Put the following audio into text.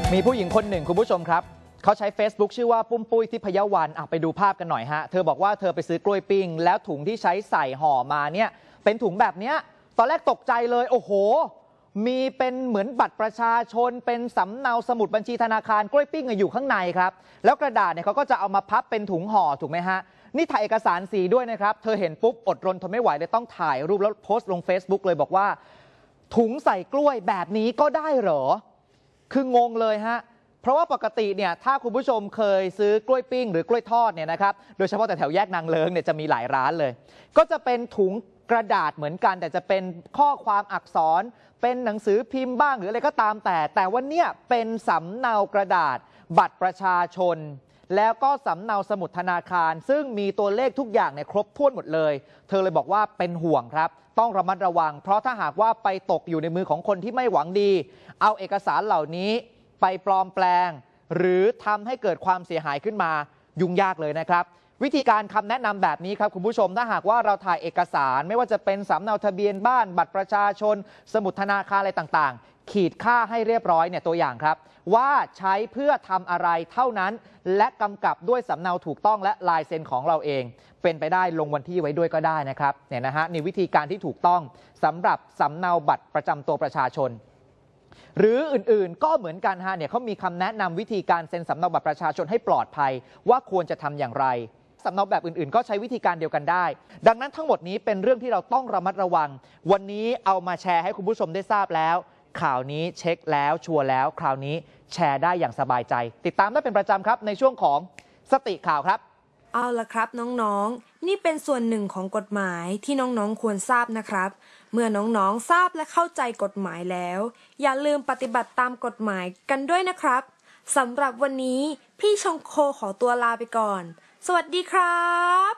มีผู้หญิงคนหนึ่งคุณผู้ชมครับเขาใช้ Facebook ชื่อว่าปุ้มปุ้ยทิพยวันไปดูภาพกันหน่อยฮะเธอบอกว่าเธอไปซื้อกล้วยปิ้งแล้วถุงที่ใช้ใส่ห่อมาเนี่ยเป็นถุงแบบเนี้ยตอนแรกตกใจเลยโอ้โหมีเป็นเหมือนบัตรประชาชนเป็นสำเนาสมุดบัญชีธนาคารกล้วยปิ้งอยู่ข้างในครับแล้วกระดาษเนี่ยเขาก็จะเอามาพับเป็นถุงห่อถูกไหมฮะนี่ถ่ายเอกสารสีด้วยนะครับเธอเห็นปุ๊บอดรนทนไม่ไหวเลยต้องถ่ายรูปแล้วโพสต์ลง Facebook เลยบอกว่าถุงใส่กล้วยแบบนี้ก็ได้เหรอคืองงเลยฮะเพราะว่าปกติเนี่ยถ้าคุณผู้ชมเคยซื้อกล้วยปิ้งหรือกล้วยทอดเนี่ยนะครับโดยเฉพาะแต่แถวแยกนางเลิ้งเนี่ยจะมีหลายร้านเลยก็จะเป็นถุงกระดาษเหมือนกันแต่จะเป็นข้อความอักษรเป็นหนังสือพิมพ์บ้างหรืออะไรก็ตามแต่ว่าเนี่ยเป็นสำเนากระดาษบัตรประชาชนแล้วก็สำเนาสมุดธนาคารซึ่งมีตัวเลขทุกอย่างเนี่ยครบถ้วนหมดเลยเธอเลยบอกว่าเป็นห่วงครับต้องระมัดระวังเพราะถ้าหากว่าไปตกอยู่ในมือของคนที่ไม่หวังดีเอาเอกสารเหล่านี้ไปปลอมแปลงหรือทำให้เกิดความเสียหายขึ้นมายุ่งยากเลยนะครับวิธีการคำแนะนำแบบนี้ครับคุณผู้ชมถ้าหากว่าเราถ่ายเอกสารไม่ว่าจะเป็นสำเนาทะเบียนบ้านบัตรประชาชนสมุดธนาคารอะไรต่างๆขีดค่าให้เรียบร้อยเนี่ยตัวอย่างครับว่าใช้เพื่อทำอะไรเท่านั้นและกำกับด้วยสำเนาถูกต้องและลายเซ็นของเราเองเป็นไปได้ลงวันที่ไว้ด้วยก็ได้นะครับเนี่ยนะฮะนี่วิธีการที่ถูกต้องสำหรับสำเนาบัตรประจำตัวประชาชนหรืออื่นๆก็เหมือนกันฮะเนี่ยเขามีคำแนะนำวิธีการเซ็นสำเนาบัตรประชาชนให้ปลอดภัยว่าควรจะทำอย่างไรสำเนาแบบอื่นๆก็ใช้วิธีการเดียวกันได้ดังนั้นทั้งหมดนี้เป็นเรื่องที่เราต้องระมัดระวังวันนี้เอามาแชร์ให้คุณผู้ชมได้ทราบแล้วข่าวนี้เช็คแล้วชัวร์แล้วคราวนี้แชร์ได้อย่างสบายใจติดตามได้เป็นประจำครับในช่วงของสติข่าวครับเอาล่ะครับน้องๆนี่เป็นส่วนหนึ่งของกฎหมายที่น้องๆควรทราบนะครับเมื่อน้องๆทราบและเข้าใจกฎหมายแล้วอย่าลืมปฏิบัติตามกฎหมายกันด้วยนะครับสำหรับวันนี้พี่ชงโคขอตัวลาไปก่อนสวัสดีครับ